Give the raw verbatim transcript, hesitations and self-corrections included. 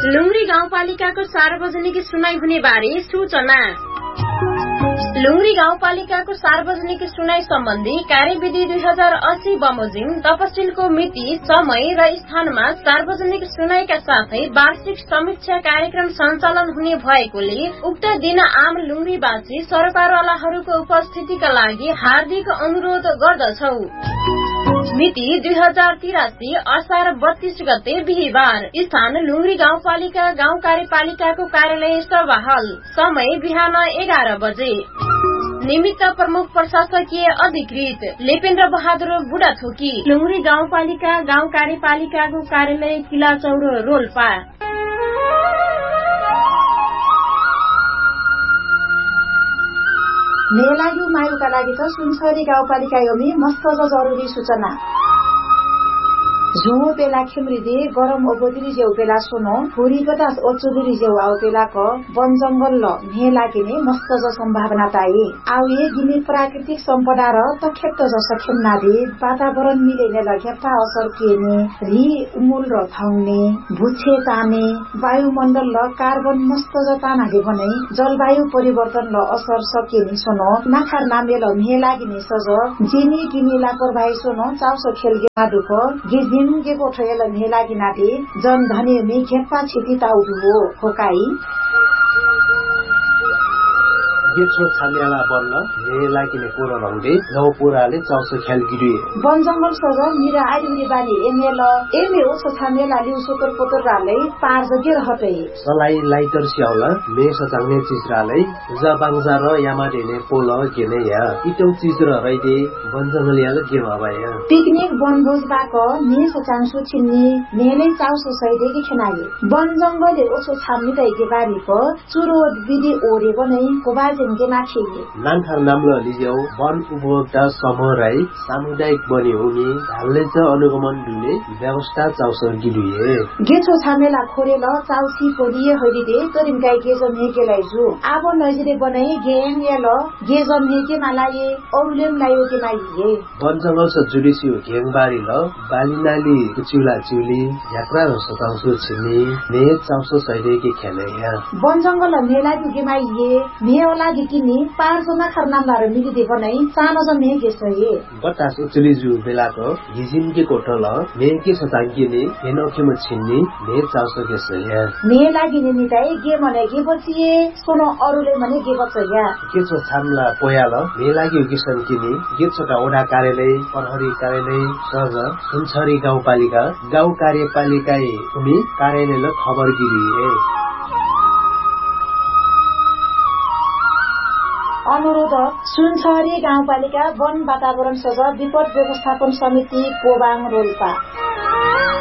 लुङ्ग्री गाउँपालिकाको सार्वजनिक सुनाई हुने बारे सूचना। लुङ्ग्री गाउँपालिकाको सार्वजनिक सुनाई सम्बन्धी कार्यविधि दुई हजार अस्सी बमोजिम तपसिलको मिति, समय र स्थानमा सार्वजनिक सुनाईका साथै वार्षिक समीक्षा कार्यक्रम सञ्चालन हुने भएकोले उक्त दिन आम लुङ्ग्रीवासी सरकारवालाहरूको उपस्थितिका लागि हार्दिक अनुरोध गर्दछौ। मिति दुई हजार तिरासी असार बत्तीस गते बिहिबार। स्थान लुङ्ग्री गाउँपालिका गाउँ कार्यपालिकाको कार्यालय सभा हल। समय बिहान एघार बजे। निमित्त प्रमुख प्रशासकीय अधिकृत लेपेन्द्र बहादुर बुढाथोकी, लुङ्ग्री गाउँपालिका गाउँ कार्यपालिकाको कार्यालय किला चौर रोल्पा। मेलायु मायुका लागि त सुनसरी गाउँपालिका योमी मस्त जरुरी सूचना। झुमो बेला खिमरिदे गरम ओबोदिरी जेउ बेला सोनो फुरी पचास ओचुदिरी जेउ आउ बेला क वन जंगल ल मे लागिने मस्त ज सम्भावना ताई आउ ये गिने प्राकृतिक सम्पदा र तखेप्त ज सखेम नादे वातावरण मिलेने ल घेप्टा असर केने रि उमुल र थाउने भुछे ताने वायुमण्डल ल कार्बन मस्त ज तानागे बनै जलवायु परिवर्तन ल असर सकेनी सोनो नाखार नामे ल मे लागिने सज जिनी गिनी लापरवाही सोनो चाउसो खेलगे मादुख गिज के कोठेल मेला गिनादे जन धनी में घेप्पा छिटी ताउदु हो होकाई गेछो छामेला बन्न मेला किने पोर रंगे नौ पोराले चौसो खेल गिरी वन जंगल सज मिरा आइदिरी बानी एमेल एमे ओछो छामेला लिउ सोतर पोतर राले पार जगे रहते सलाई लाइटर स्याउला मे सचाउने चिजराले जबाङजा र यामाडेने पोल गेने या इटौ चिज र रइदे वन जंगल याले के भबाया पिकनिक वनभोज बाक मे सचाङसु छिन्नी मेले चाउसो सैदेकी खेनाले वन जंगलले ओछो छाम्नी दैके बारीको चुरो विधि ओरे बनै कोबाल नानथार नाम्लो लिज्यौ वन उपभोक्ता समूह राई सामुदायिक बने हुने ढालले च अनुगमन दुने व्यवस्था चाउसर गिलुए गेछो छामेला खोरेल चाउसी पोलिए हरिदे तरिम गाई गेजम हेकेलाई जु आबो नजिरे बनै गेम याल गेजम हेके मालाये औलेम लायो के माइए वन जंगल स जुडिसियो गेङबारी ल बालिनाली कुचिला चिउली यात्रा र सताउसु छिनी ने चाउसो सैदे के खेले या वन जंगल मेला दुगे माइए मेला किनी पाँच जना खरनामदार मिलिदे बनै सानो ज मे गेसए बतास उचली जु बेलाको हिजिम के कोठल मे के सतांगिने हेनोखेम छिन्नी मे चाउसो गेसए मे लागिने निताई गे मने गे बचिए सोनो अरुले मने गे बचया के छ छामला पोयाल मे लागि किसन किनी गे छटा ओडा कार्यालय प्रहरी कार्यालय सज सुनसरी गाउँपालिका गाउँ कार्यपालिका उनी कार्यालय खबर गिरिए अनुरोध सुनसरी गाउँपालिका वन वातावरण सज विपद व्यवस्थापन समिति पोबाङ रोल्पा।